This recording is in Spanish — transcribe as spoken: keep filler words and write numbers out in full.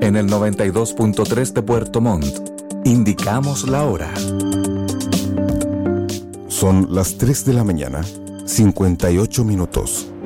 En el noventa y dos punto tres de Puerto Montt, indicamos la hora. Son las tres de la mañana, cincuenta y ocho minutos.